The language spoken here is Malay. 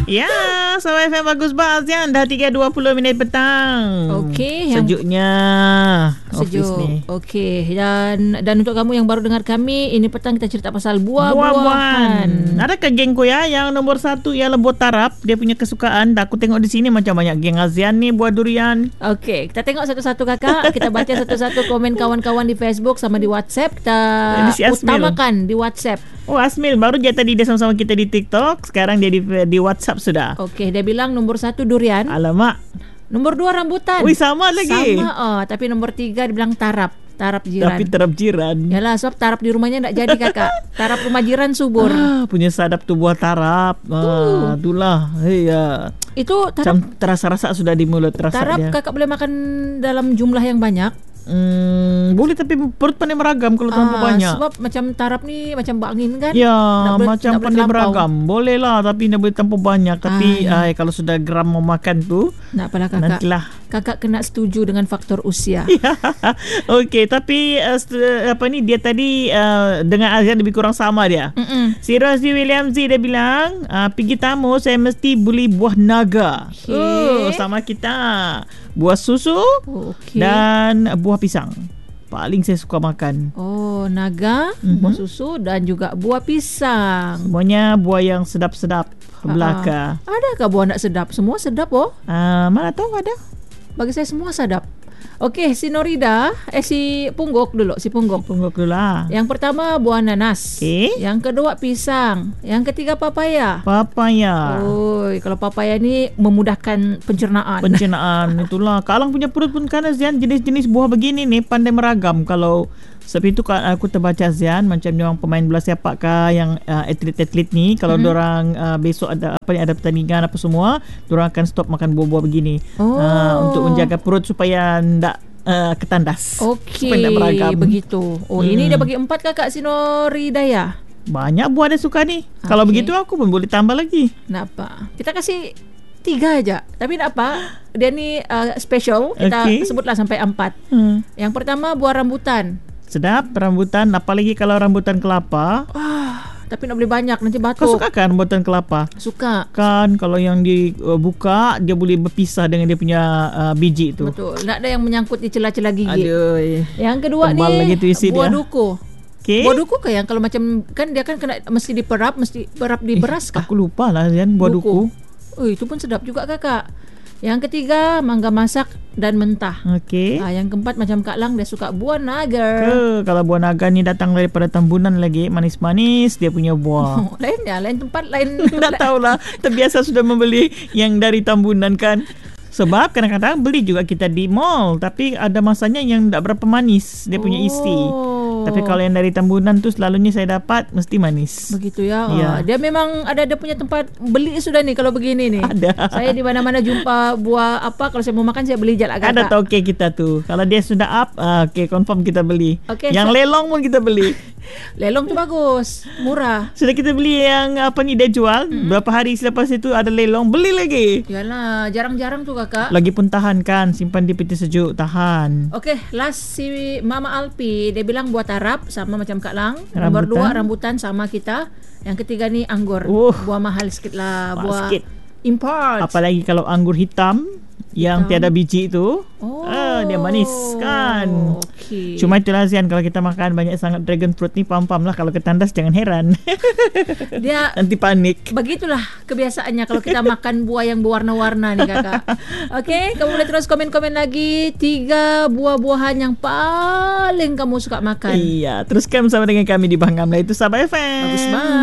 Ya, Sabah FM bagus banget Zian. Dah 3.20 minit petang. Okey, sejuknya office ni. Okey, dan untuk kamu yang baru dengar kami, ini petang kita cerita pasal buah-buahan. Adakah geng ko ya yang nombor 1 ialah buah tarap? Dia punya kesukaan. Aku tengok di sini macam banyak geng Azian ni buah durian. Okey, kita tengok satu-satu kakak. Kita baca satu-satu komen kawan-kawan di Facebook sama di WhatsApp. Kita utamakan di WhatsApp. Oh, Asmil baru dia tadi dia sama-sama kita di TikTok, sekarang dia di WhatsApp sudah. Okey, dia bilang nombor 1 durian. Alamak. Nombor 2 rambutan. Wih, sama lagi. Sama, tapi nombor 3 dia bilang tarap jiran. Tapi tarap jiran. Yalah, sebab tarap di rumahnya tak jadi kakak. Tarap rumah jiran subur. Punya sadap tu buah tarap. Itulah. Ya. Itu tarap, macam terasa-rasa sudah di mulut rasa tarap dia. Kakak boleh makan dalam jumlah yang banyak. Boleh, tapi perut pandai meragam kalau terlalu banyak. Sebab macam tarap ni macam bangin kan. Ya, macam pandai meragam. Boleh lah, tapi nak boleh terlalu banyak. Tapi kalau sudah geram mau makan tu, nak apalah kakak. Nantilah. Kakak kena setuju dengan faktor usia. Okey, tapi dia tadi dengan Azian lebih kurang sama dia. Si Rosie William Z dia bilang, pergi tamu saya mesti beli buah naga. Sama kita. Buah susu dan buah pisang. Paling saya suka makan. Oh, naga, buah susu dan juga buah pisang. Semuanya buah yang sedap-sedap belaka. Adakah buah nak sedap? Semua sedap mana tahu ada. Bagi saya semua sedap. Okey, si Norida, si Punggok dulu. Punggok dulu lah. Yang pertama buah nanas. Yang kedua pisang. Yang ketiga papaya. Kalau papaya ni memudahkan pencernaan. Itulah. Kalang punya perut pun kan Zian, jenis-jenis buah begini ni pandai meragam. Kalau sebab itu aku terbaca Zian, macam ni orang pemain bola sepak kah yang atlet-atlet ni, kalau dorang besok ada pertandingan apa semua, dorang akan stop makan buah-buah begini untuk menjaga perut supaya tidak ketandas. Okey, supaya tidak beragam. Begitu. Ini dia bagi 4 kakak Sinoridaya. Banyak buah dia suka ni. Kalau begitu aku pun boleh tambah lagi. Nak apa? Kita kasih 3 aja. Tapi nak apa? Dia ni special. Kita sebutlah sampai 4. Yang pertama buah rambutan. Sedap rambutan, apalagi kalau rambutan kelapa. Tapi nak beli banyak nanti batuk. Kau suka kan rambutan kelapa? Suka. Kan kalau yang dibuka dia boleh berpisah dengan dia punya biji tu. Betul. Tak ada yang menyangkut di celah-celah gigi. Aduh. Yang kedua ni buah duku. Buah duku ke yang kalau macam kan dia kan kena mesti diperap, mesti perap di beras kah? Aku lupa lah Zian, buah duku. Itu pun sedap juga kakak. Yang ketiga mangga masak dan mentah. Yang keempat macam Kak Lang dia suka buah naga. Kalau buah naga ni datang daripada Tambunan lagi, manis-manis dia punya buah. Lain tempat lain. Tak tahulah, terbiasa sudah membeli yang dari Tambunan kan. Sebab kadang-kadang beli juga kita di mall, tapi ada masanya yang tak berapa manis dia punya isi. Tapi kalau yang dari Tambunan tu selalunya saya dapat mesti manis. Begitu ya. Dia memang ada punya tempat beli sudah ni kalau begini ni. Ada. Saya di mana-mana jumpa buah apa, kalau saya mau makan saya beli je lah kakak. Ada toke kita tu. Kalau dia sudah up, confirm kita beli. Yang lelong pun kita beli. Lelong tu bagus, murah. Sudah kita beli yang dia jual. Berapa hari selepas itu ada lelong, beli lagi. Yalah, jarang-jarang tu kakak. Lagi pun tahan kan, simpan di peti sejuk, tahan. Last si Mama Alpi, dia bilang buah tarap sama macam Kak Lang. Nomor 2 rambutan sama kita. Yang ketiga ni anggur. Buah mahal sikit lah, buah import. Apalagi kalau anggur hitam yang tiada biji tu, dia manis kan. Cuma itulah Zian, kalau kita makan banyak sangat dragon fruit ni, pam-pam lah, kalau ketandas jangan heran. Dia nanti panik. Begitulah kebiasaannya kalau kita makan buah yang berwarna-warna ni kakak. Kamu boleh terus komen-komen lagi 3 buah-buahan yang paling kamu suka makan. Teruskan bersama dengan kami di Bangamla itu Sabah FM. Bagus banget.